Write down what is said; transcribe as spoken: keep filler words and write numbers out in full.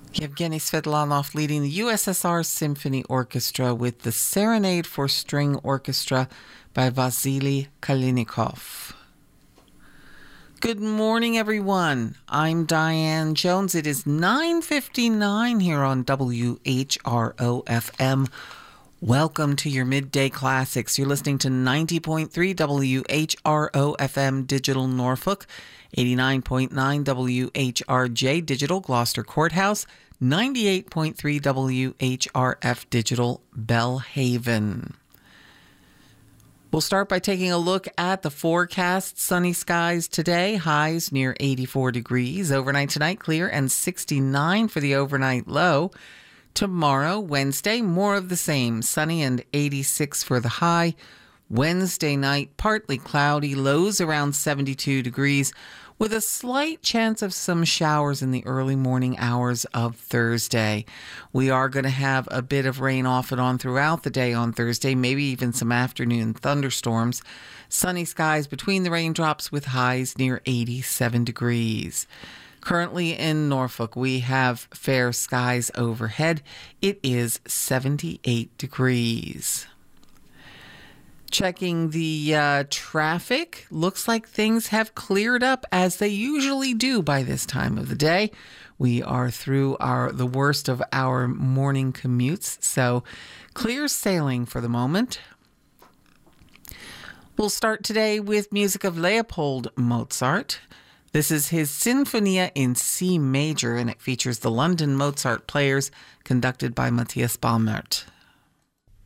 Yevgeny Svedlanov leading the U S S R Symphony Orchestra with the Serenade for String Orchestra by Vasily Kalinikov. Good morning, everyone. I'm Diane Jones. It is nine fifty-nine here on W H R O F M. Welcome to your Midday Classics. You're listening to ninety point three W H R O F M Digital Norfolk, eighty-nine point nine W H R J Digital Gloucester Courthouse, ninety-eight point three W H R F Digital Bellhaven. We'll start by taking a look at the forecast. Sunny skies today, highs near eighty-four degrees. Overnight tonight, clear and sixty-nine for the overnight low. Tomorrow, Wednesday, more of the same, sunny and eighty-six for the high. Wednesday night, partly cloudy, lows around seventy-two degrees, with a slight chance of some showers in the early morning hours of Thursday. We are going to have a bit of rain off and on throughout the day on Thursday, maybe even some afternoon thunderstorms. Sunny skies between the raindrops with highs near eighty-seven degrees. Currently in Norfolk, we have fair skies overhead. It is seventy-eight degrees. Checking the uh, traffic, looks like things have cleared up as they usually do by this time of the day. We are through our the worst of our morning commutes, so clear sailing for the moment. We'll start today with music of Leopold Mozart. This is his Sinfonia in C major, and it features the London Mozart Players, conducted by Matthias Balmert.